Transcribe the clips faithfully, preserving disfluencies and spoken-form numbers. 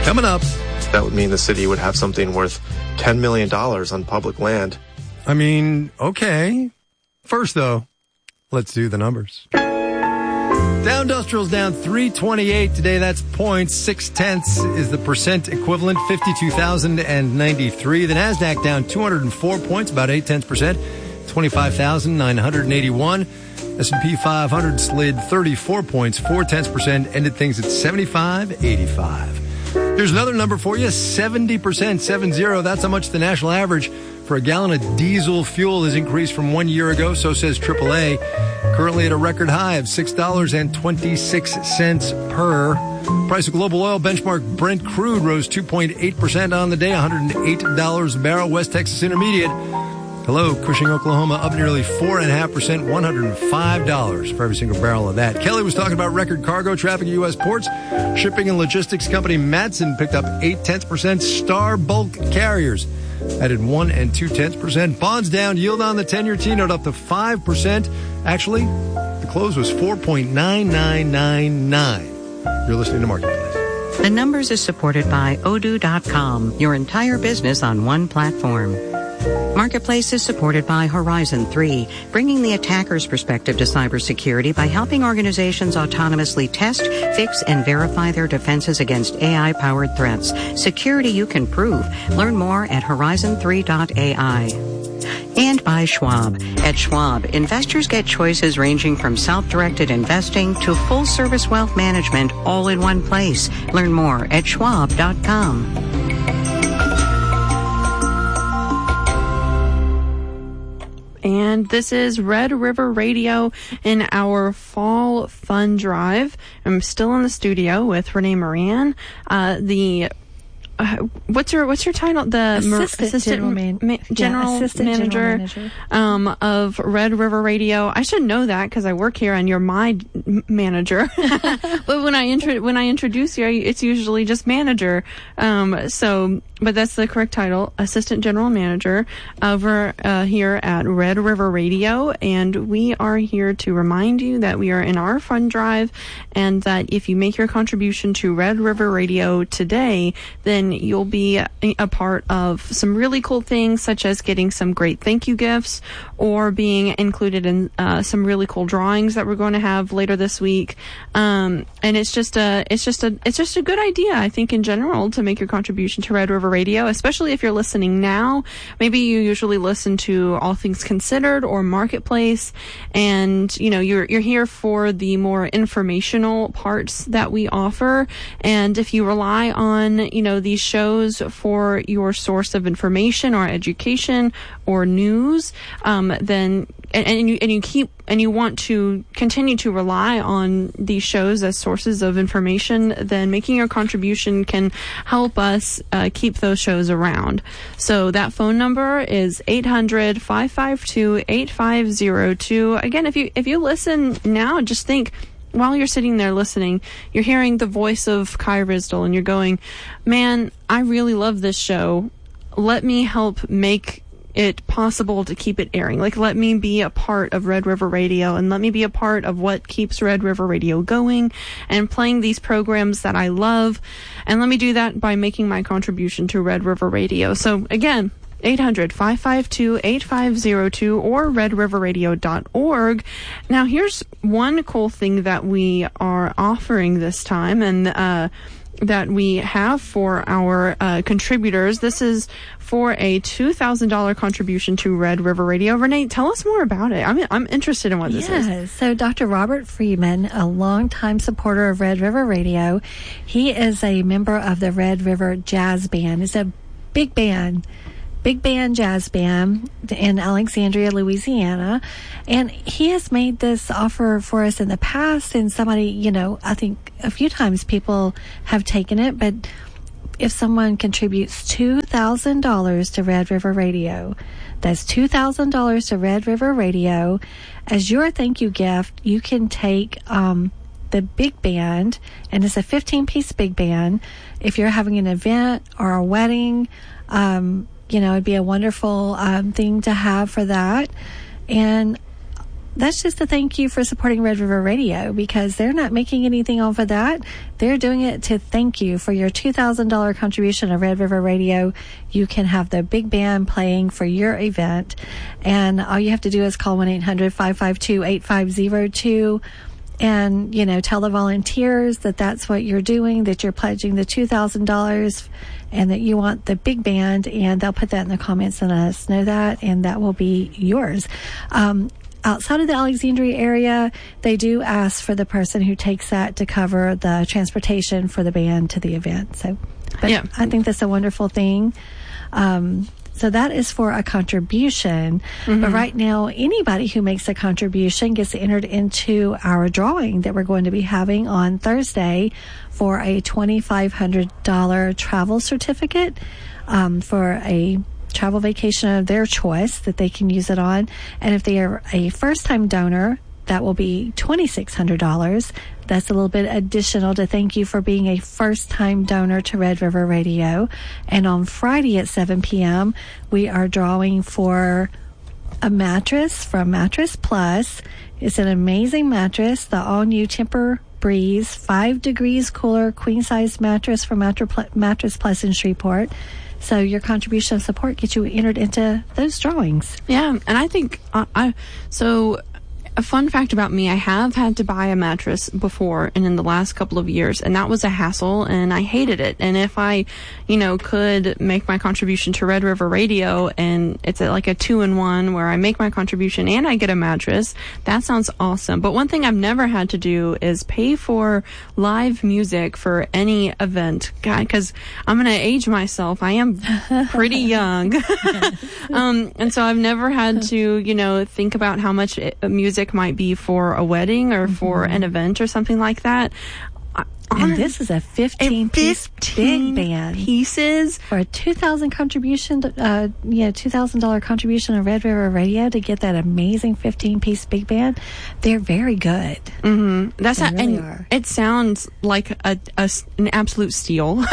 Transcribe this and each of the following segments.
Coming up. That would mean the city would have something worth ten million dollars on public land. I mean, okay. First, though, let's do the numbers. Dow Industrial's down three twenty-eight today. That's zero point six tenths is the percent equivalent, fifty-two thousand ninety-three. The NASDAQ down two hundred four points, about eight tenths percent, twenty-five thousand nine hundred eighty-one. S and P five hundred slid thirty-four points, four tenths percent, ended things at seventy-five eighty-five. Here's another number for you, seventy percent, seven zero. That's how much the national average for a gallon of diesel fuel has increased from one year ago. So says triple A. Currently at a record high of six dollars and twenty-six cents per. Price of global oil benchmark Brent crude rose two point eight percent on the day, one hundred eight dollars a barrel. West Texas Intermediate. Hello, Cushing, Oklahoma, up nearly four point five percent, one hundred five dollars for every single barrel of that. Kelly was talking about record cargo traffic at U S ports. Shipping and logistics company Matson picked up eight tenths percent. Star Bulk Carriers added one and two tenths percent. Bonds down, yield on the ten-year T-note up to five percent. Actually, the close was four point nine nine nine nine. You're listening to Marketplace. The Numbers is supported by Odoo dot com, your entire business on one platform. Marketplace is supported by Horizon three, bringing the attacker's perspective to cybersecurity by helping organizations autonomously test, fix, and verify their defenses against A I-powered threats. Security you can prove. Learn more at horizon three dot A I. And by Schwab. At Schwab, investors get choices ranging from self-directed investing to full-service wealth management all in one place. Learn more at schwab dot com. And this is Red River Radio in our fall fun drive. I'm still in the studio with Renee Moran. Uh, the uh, what's your what's your title? The assistant, assistant general, man- ma- general yeah, assistant manager, general manager. Um, of Red River Radio. I should know that because I work here and you're my m- manager. But when I intro- when I introduce you, it's usually just manager. Um, so. But that's the correct title, Assistant General Manager over uh, here at Red River Radio. And we are here to remind you that we are in our fund drive and that if you make your contribution to Red River Radio today, then you'll be a, a part of some really cool things, such as getting some great thank you gifts or being included in uh, some really cool drawings that we're going to have later this week. Um, and it's just a, it's just a, it's just a good idea, I think, in general, to make your contribution to Red River Radio, especially if you're listening now. Maybe you usually listen to All Things Considered or Marketplace, and you know you're you're here for the more informational parts that we offer. And if you rely on you know these shows for your source of information or education or news, um, then and, and you and you keep and you want to continue to rely on these shows as sources of information, then making your contribution can help us uh, keep those shows around. So that phone number is eight hundred, five five two, eight five zero two. Again, if you if you listen now, just think, while you're sitting there listening, you're hearing the voice of Kai Rizdal and you're going, man, I really love this show. Let me help make it possible to keep it airing. Like, let me be a part of Red River Radio and let me be a part of what keeps Red River Radio going and playing these programs that I love. And let me do that by making my contribution to Red River Radio. So again, eight hundred, five five two, eight five zero two or red river radio dot org. Now, here's one cool thing that we are offering this time and uh, that we have for our uh, contributors. This is for a two thousand dollars contribution to Red River Radio. Renee, tell us more about it. I'm I'm interested in what this yes. is. So Doctor Robert Friedman, a longtime supporter of Red River Radio, he is a member of the Red River Jazz Band. It's a big band. Big band jazz band in Alexandria, Louisiana. And he has made this offer for us in the past, and somebody, you know, I think a few times people have taken it, but if someone contributes two thousand dollars to Red River Radio, that's two thousand dollars to Red River Radio, as your thank you gift, you can take um, the big band, and it's a fifteen-piece big band. If you're having an event or a wedding, um, you know, it'd be a wonderful um, thing to have for that. And that's just a thank you for supporting Red River Radio, because they're not making anything off of that. They're doing it to thank you for your two thousand dollars contribution to Red River Radio. You can have the big band playing for your event, and all you have to do is call one eight hundred five five two eight five zero two and, you know, tell the volunteers that that's what you're doing, that you're pledging the two thousand dollars and that you want the big band, and they'll put that in the comments and let us know that, and that will be yours. Um, outside of the Alexandria area, they do ask for the person who takes that to cover the transportation for the band to the event. So, but yeah. I think that's a wonderful thing. Um, So that is for a contribution. Mm-hmm. But right now, anybody who makes a contribution gets entered into our drawing that we're going to be having on Thursday for a twenty-five hundred dollars travel certificate um, for a travel vacation of their choice that they can use it on. And if they are a first-time donor, that will be twenty-six hundred dollars. That's a little bit additional to thank you for being a first-time donor to Red River Radio. And on Friday at seven p.m., we are drawing for a mattress from Mattress Plus. It's an amazing mattress, the all-new Temper Breeze, five degrees cooler queen-size mattress from Mattress Plus in Shreveport. So your contribution of support gets you entered into those drawings. Yeah, and I think, uh, I so... a fun fact about me, I have had to buy a mattress before and in the last couple of years, and that was a hassle, and I hated it. And if I, you know, could make my contribution to Red River Radio, and it's a, like a two-in-one where I make my contribution and I get a mattress, that sounds awesome. But one thing I've never had to do is pay for live music for any event. God, because I'm going to age myself. I am pretty young. um, and so I've never had to, you know, think about how much it, music might be for a wedding or for mm-hmm. an event or something like that. And this is a fifteen-piece big band. Pieces for a two thousand contribution, uh, yeah, two thousand dollar contribution to Red River Radio to get that amazing fifteen-piece big band. They're very good. Mm-hmm. That's they not, really and are. It sounds like a, a an absolute steal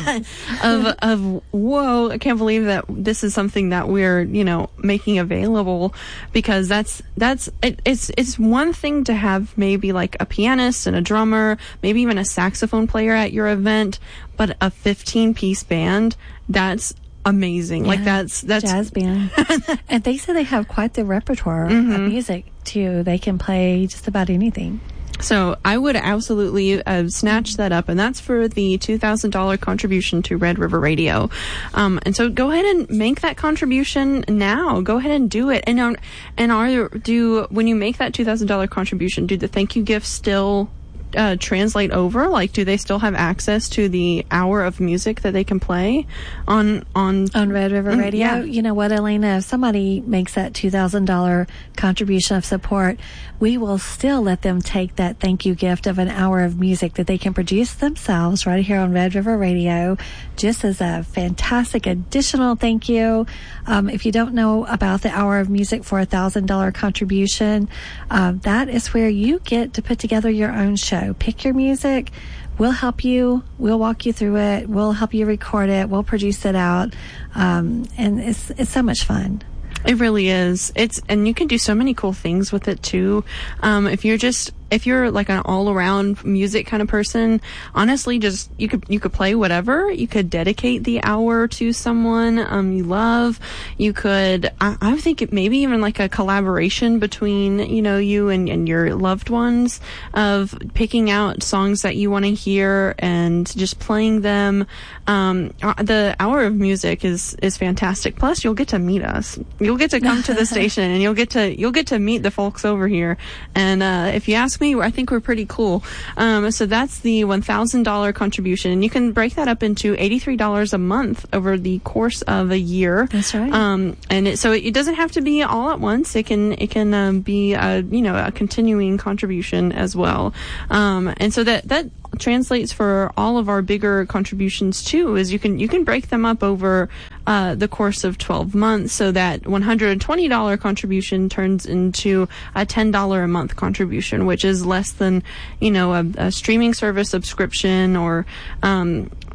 of of whoa! I can't believe that this is something that we're you know making available, because that's that's it, it's it's one thing to have maybe like a pianist and a drummer, maybe even a saxophone saxophone player at your event, but a fifteen-piece band, that's amazing. Yeah, like that's that's jazz band. And they say they have quite the repertoire mm-hmm. of music too. They can play just about anything. So I would absolutely uh, snatch that up, and that's for the two thousand dollars contribution to Red River Radio. Um, and so go ahead and make that contribution now. Go ahead and do it. And um, and are do when you make that two thousand dollars contribution, do the thank you gifts still Uh, translate over? Like, do they still have access to the hour of music that they can play on on on Red River Radio? Yeah. You know what, Elena? If somebody makes that two thousand dollars contribution of support, we will still let them take that thank you gift of an hour of music that they can produce themselves right here on Red River Radio, just as a fantastic additional thank you. Um, if you don't know about the hour of music for a thousand dollar contribution, uh, that is where you get to put together your own show. Pick your music. We'll help you. We'll walk you through it. We'll help you record it. We'll produce it out. Um, and it's it's so much fun. It really is. It's and you can do so many cool things with it too. Um, if you're just if you're like an all-around music kind of person, honestly, just you could you could play whatever. You could dedicate the hour to someone um, you love. You could, I, I think it maybe even like a collaboration between you know you and, and your loved ones of picking out songs that you want to hear and just playing them. Um, the hour of music is is fantastic. Plus, you'll get to meet us. You'll get to come to the station and you'll get to you'll get to meet the folks over here. And uh, if you ask me, I think we're pretty cool. Um, so that's the one thousand dollars contribution. And you can break that up into eighty-three dollars a month over the course of a year. That's right. Um, and it, so it doesn't have to be all at once. It can, it can um, be, a, you know, a continuing contribution as well. Um, and so that, that translates for all of our bigger contributions too, is you can, you can break them up over uh, the course of twelve months, so that one hundred twenty dollars contribution turns into a ten dollars a month contribution, which is less than, you know, a, a streaming service subscription or, um,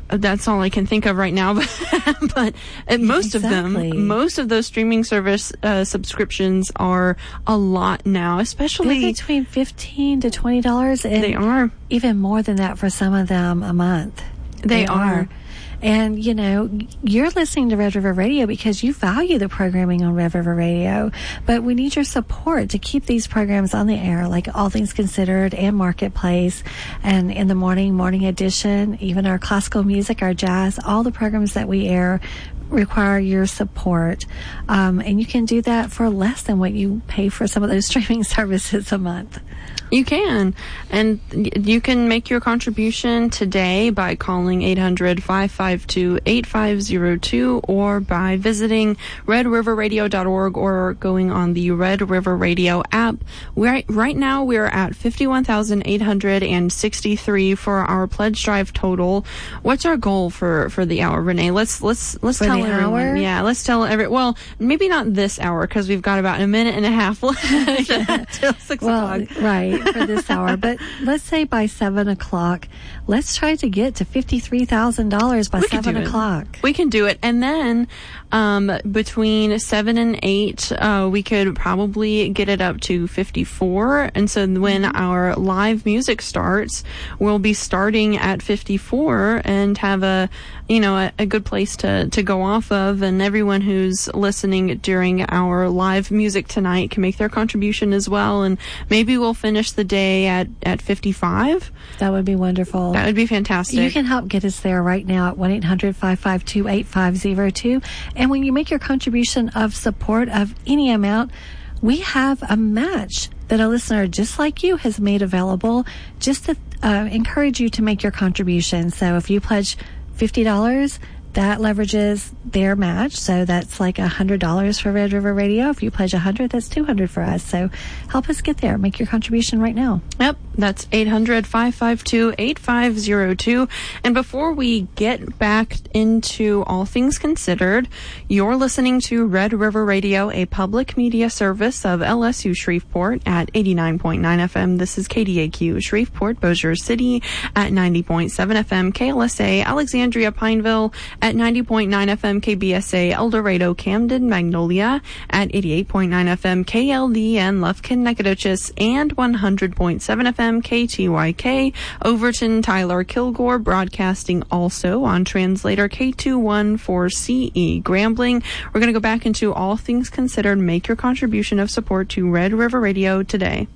that's all I can think of right now. But, but uh, most Exactly. of them, most of those streaming service uh, subscriptions are a lot now, especially They're between fifteen to twenty dollars, and they are. even more than that for some of them a month. They are. And, you know, you're listening to Red River Radio because you value the programming on Red River Radio, but we need your support to keep these programs on the air, like All Things Considered and Marketplace, and in the morning, Morning Edition, even our classical music, our jazz, all the programs that we air require your support. Um, and you can do that for less than what you pay for some of those streaming services a month. You can. And you can make your contribution today by calling eight hundred, five five two, eight five zero two or by visiting red river radio dot org or going on the Red River Radio app. Right, right now we're at fifty-one thousand eight hundred sixty-three for our pledge drive total. What's our goal for, for the hour, Renee? Let's, let's, let's For tell the everyone. hour? Yeah, let's tell every, well, maybe not this hour because we've got about a minute and a half left till six Well, o'clock. right, for this hour. But let's say by seven o'clock, let's try to get to fifty-three thousand dollars by We can seven do it. o'clock. We can do it. And then um, between seven and eight, uh, we could probably get it up to fifty-four. And so when Mm-hmm. our live music starts, we'll be starting at fifty-four and have a, you know, a, a good place to, to go off of. And everyone who's listening during our live music tonight can make their contribution as well. And maybe we'll finish the day at, at fifty-five. That would be wonderful. That would be fantastic. You can help get us there right now at one eight hundred, five five two, eight five zero two. And when you make your contribution of support of any amount, we have a match that a listener just like you has made available just to uh, encourage you to make your contribution. So if you pledge fifty dollars, that leverages their match. So that's like one hundred dollars for Red River Radio. If you pledge one hundred dollars, that's two hundred dollars for us. So help us get there. Make your contribution right now. Yep, that's eight hundred, five five two, eight five zero two. And before we get back into All Things Considered, you're listening to Red River Radio, a public media service of L S U Shreveport at eighty-nine point nine F M. This is K D A Q Shreveport, Bossier City at ninety point seven F M, K L S A Alexandria Pineville at ninety point nine F M, K B S A El Dorado Camden Magnolia at eighty-eight point nine F M, K L D N Lufkin Nacogdoches and one hundred point seven F M, K T Y K Overton Tyler Kilgore, broadcasting also on translator K two one four C E Grambling. We're going to go back into All Things Considered. Make your contribution of support to Red River Radio today.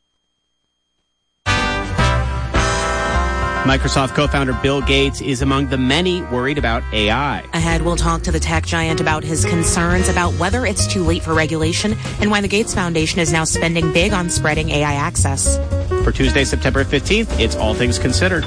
Microsoft co-founder Bill Gates is among the many worried about A I. Ahead, we'll talk to the tech giant about his concerns about whether it's too late for regulation and why the Gates Foundation is now spending big on spreading A I access. For Tuesday, September fifteenth, it's All Things Considered.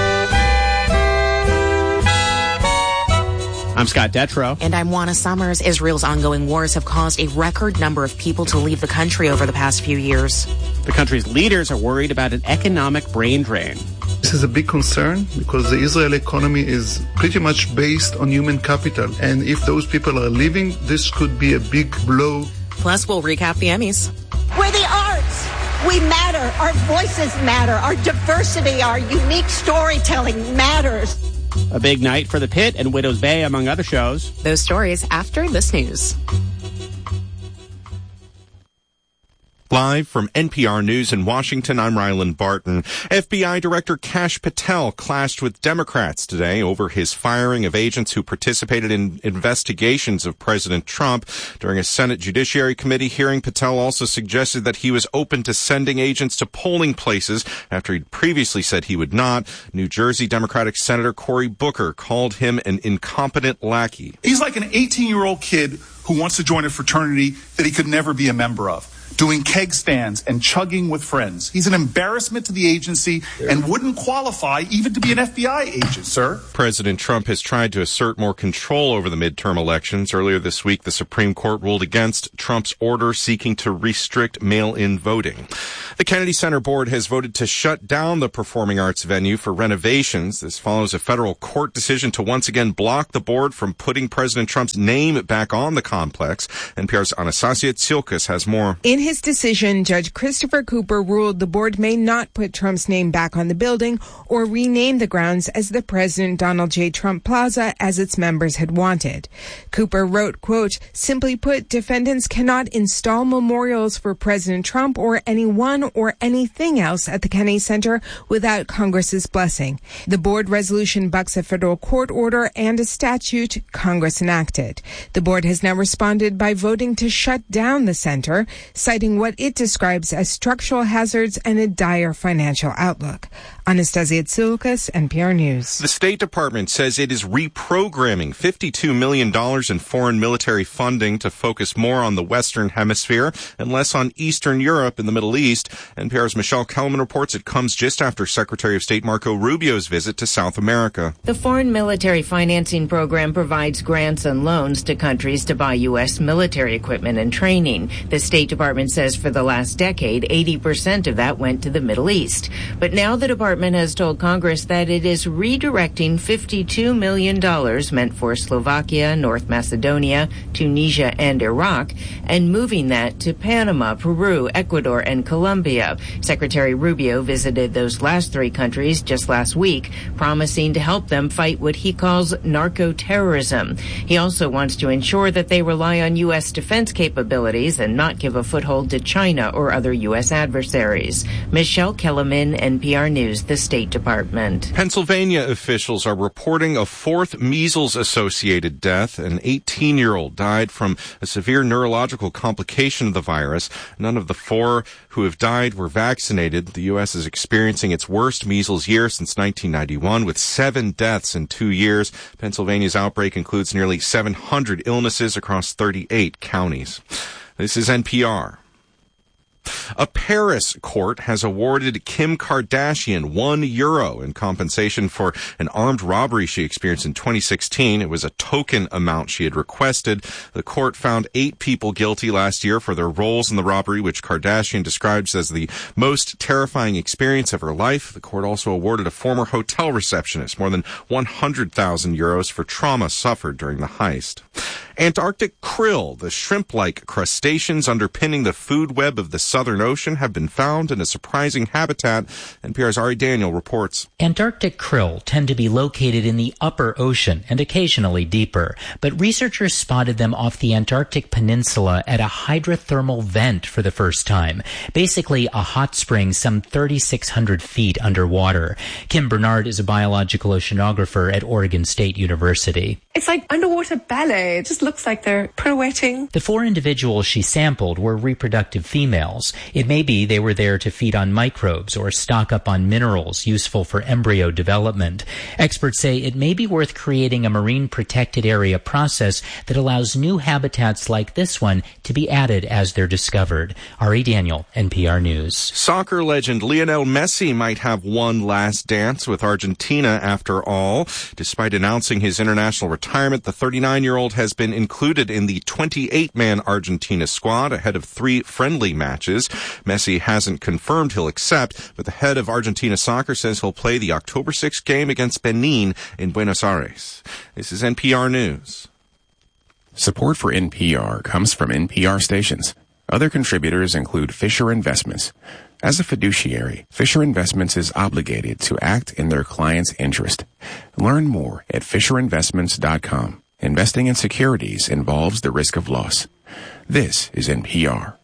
I'm Scott Detrow. And I'm Juana Summers. Israel's ongoing wars have caused a record number of people to leave the country over the past few years. The country's leaders are worried about an economic brain drain. This is a big concern because the Israeli economy is pretty much based on human capital. And if those people are leaving, this could be a big blow. Plus, we'll recap the Emmys. We're the arts. We matter. Our voices matter. Our diversity, our unique storytelling matters. A big night for The Pit and Widow's Bay, among other shows. Those stories after this news. Live from N P R News in Washington, I'm Ryland Barton. F B I Director Kash Patel clashed with Democrats today over his firing of agents who participated in investigations of President Trump. During a Senate Judiciary Committee hearing, Patel also suggested that he was open to sending agents to polling places after he'd previously said he would not. New Jersey Democratic Senator Cory Booker called him an incompetent lackey. He's like an eighteen-year-old kid who wants to join a fraternity that he could never be a member of, doing keg stands and chugging with friends. He's an embarrassment to the agency and wouldn't qualify even to be an F B I agent, sir. President Trump has tried to assert more control over the midterm elections. Earlier this week, the Supreme Court ruled against Trump's order seeking to restrict mail-in voting. The Kennedy Center Board has voted to shut down the performing arts venue for renovations. This follows a federal court decision to once again block the board from putting President Trump's name back on the complex. N P R's Anastasia Tsilkas has more. In his decision, Judge Christopher Cooper ruled the board may not put Trump's name back on the building or rename the grounds as the President Donald J. Trump Plaza as its members had wanted. Cooper wrote, quote, "Simply put, defendants cannot install memorials for President Trump or anyone or anything else at the Kennedy Center without Congress's blessing. The board resolution bucks a federal court order and a statute Congress enacted. The board has now responded by voting to shut down the center, citing what it describes as structural hazards and a dire financial outlook." Anastasia Tsoukas, N P R News. The State Department says it is reprogramming fifty-two million dollars in foreign military funding to focus more on the Western Hemisphere and less on Eastern Europe and the Middle East. N P R's Michelle Kellerman reports it comes just after Secretary of State Marco Rubio's visit to South America. The Foreign Military Financing Program provides grants and loans to countries to buy U S military equipment and training. The State Department says for the last decade, eighty percent of that went to the Middle East. But now the department has told Congress that it is redirecting fifty-two million dollars meant for Slovakia, North Macedonia, Tunisia, and Iraq, and moving that to Panama, Peru, Ecuador, and Colombia. Secretary Rubio visited those last three countries just last week, promising to help them fight what he calls narco-terrorism. He also wants to ensure that they rely on U S defense capabilities and not give a foothold to China or other U S adversaries. Michelle Kellerman, N P R News, the State Department. Pennsylvania officials are reporting a fourth measles-associated death. An eighteen-year-old died from a severe neurological complication of the virus. None of the four who have died were vaccinated. The U S is experiencing its worst measles year since nineteen ninety-one, with seven deaths in two years. Pennsylvania's outbreak includes nearly seven hundred illnesses across thirty-eight counties. This is N P R. A Paris court has awarded Kim Kardashian one euro in compensation for an armed robbery she experienced in twenty sixteen. It was a token amount she had requested. The court found eight people guilty last year for their roles in the robbery, which Kardashian describes as the most terrifying experience of her life. The court also awarded a former hotel receptionist more than one hundred thousand euros for trauma suffered during the heist. Antarctic krill, the shrimp-like crustaceans underpinning the food web of the Southern Ocean, have been found in a surprising habitat. N P R's Ari Daniel reports. Antarctic krill tend to be located in the upper ocean and occasionally deeper, but researchers spotted them off the Antarctic Peninsula at a hydrothermal vent for the first time, basically a hot spring some thirty-six hundred feet underwater. Kim Bernard is a biological oceanographer at Oregon State University. It's like underwater ballet. It just looks like they're pirouetting. The four individuals she sampled were reproductive females. It may be they were there to feed on microbes or stock up on minerals useful for embryo development. Experts say it may be worth creating a marine protected area process that allows new habitats like this one to be added as they're discovered. Ari Daniel, N P R News. Soccer legend Lionel Messi might have one last dance with Argentina after all. Despite announcing his international retirement, the thirty-nine-year-old has been included in the twenty-eight man Argentina squad ahead of three friendly matches. Messi hasn't confirmed he'll accept, but the head of Argentina soccer says he'll play the October sixth game against Benin in Buenos Aires. This is N P R News. Support for N P R comes from N P R stations. Other contributors include Fisher Investments. As a fiduciary, Fisher Investments is obligated to act in their client's interest. Learn more at fisher investments dot com. Investing in securities involves the risk of loss. This is N P R.